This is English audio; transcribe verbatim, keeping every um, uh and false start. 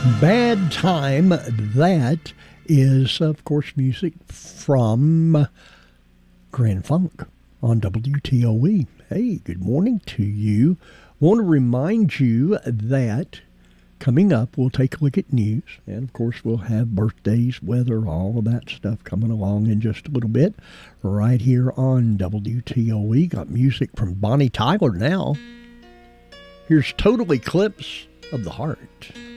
Bad Time, that is, of course, music from Grand Funk on W T O E. Hey, good morning to you. Want to remind you that coming up, we'll take a look at news, and of course, we'll have birthdays, weather, all of that stuff coming along in just a little bit. Right here on W T O E, got music from Bonnie Tyler now. Here's Total Eclipse of the Heart.